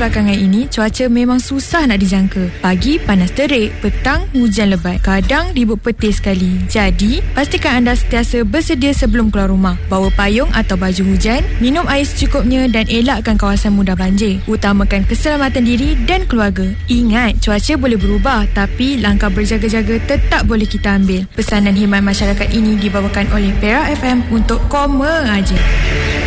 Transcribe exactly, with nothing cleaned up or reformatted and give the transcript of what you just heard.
belakangan ini, cuaca memang susah nak dijangka. Pagi panas terik, petang hujan lebat, kadang ribut petir sekali. Jadi, pastikan anda sentiasa bersedia sebelum keluar rumah. Bawa payung atau baju hujan, minum air secukupnya dan elakkan kawasan mudah banjir. Utamakan keselamatan diri dan keluarga. Ingat, cuaca boleh berubah, tapi langkah berjaga-jaga tetap boleh kita ambil. Pesanan khidmat masyarakat ini dibawakan oleh Perak F M untuk Koma Aja.